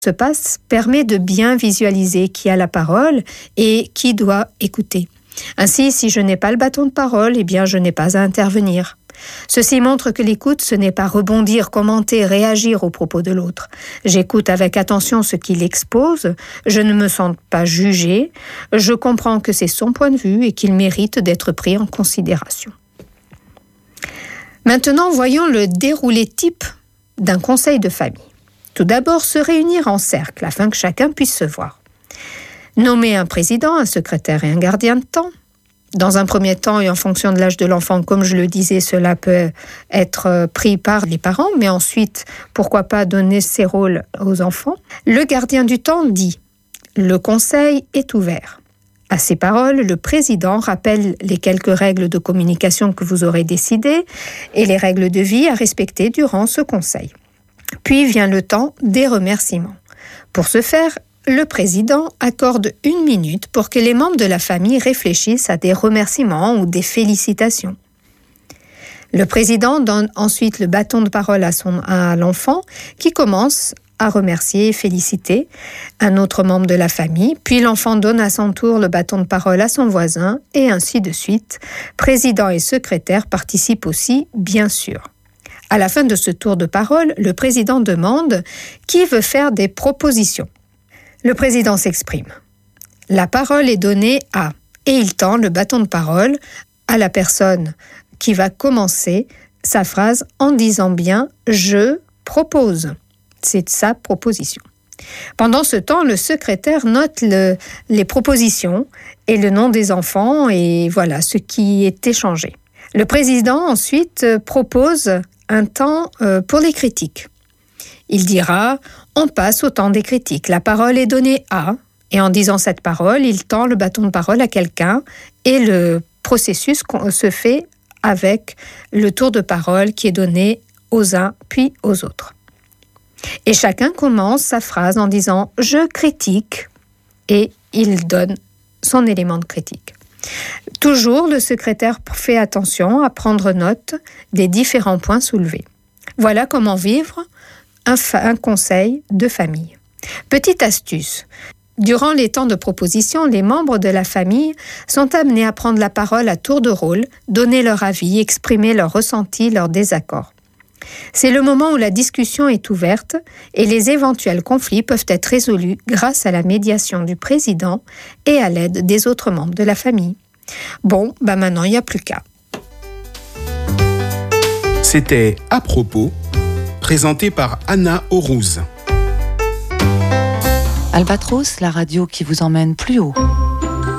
se passe permet de bien visualiser qui a la parole et qui doit écouter. Ainsi, si je n'ai pas le bâton de parole, eh bien, je n'ai pas à intervenir. Ceci montre que l'écoute, ce n'est pas rebondir, commenter, réagir aux propos de l'autre. J'écoute avec attention ce qu'il expose, je ne me sens pas jugée, je comprends que c'est son point de vue et qu'il mérite d'être pris en considération. Maintenant, voyons le déroulé type d'un conseil de famille. Tout d'abord, se réunir en cercle afin que chacun puisse se voir. Nommer un président, un secrétaire et un gardien de temps. Dans un premier temps et en fonction de l'âge de l'enfant, comme je le disais, cela peut être pris par les parents, mais ensuite, pourquoi pas donner ces rôles aux enfants. Le gardien du temps dit « Le conseil est ouvert ». À ces paroles, le président rappelle les quelques règles de communication que vous aurez décidées et les règles de vie à respecter durant ce conseil. Puis vient le temps des remerciements. Pour ce faire, le président accorde 1 minute pour que les membres de la famille réfléchissent à des remerciements ou des félicitations. Le président donne ensuite le bâton de parole à l'enfant qui commence à remercier et féliciter un autre membre de la famille, puis l'enfant donne à son tour le bâton de parole à son voisin et ainsi de suite. Président et secrétaire participent aussi, bien sûr. À la fin de ce tour de parole, le président demande qui veut faire des propositions. Le président s'exprime. La parole est donnée à, et il tend le bâton de parole à la personne qui va commencer sa phrase en disant bien « je propose ». C'est sa proposition. Pendant ce temps, le secrétaire note les propositions et le nom des enfants et voilà ce qui est échangé. Le président ensuite propose un temps pour les critiques. Il dira « on passe au temps des critiques. La parole est donnée à » et en disant cette parole, il tend le bâton de parole à quelqu'un et le processus se fait avec le tour de parole qui est donné aux uns puis aux autres. Et chacun commence sa phrase en disant « je critique » et il donne son élément de critique. Toujours, le secrétaire fait attention à prendre note des différents points soulevés. Voilà comment vivre un conseil de famille. Petite astuce. Durant les temps de proposition, les membres de la famille sont amenés à prendre la parole à tour de rôle, donner leur avis, exprimer leurs ressentis, leurs désaccords. C'est le moment où la discussion est ouverte et les éventuels conflits peuvent être résolus grâce à la médiation du président et à l'aide des autres membres de la famille. Bon, maintenant, il n'y a plus qu'à. C'était À propos, présenté par Anna Aurouz. Albatros, la radio qui vous emmène plus haut.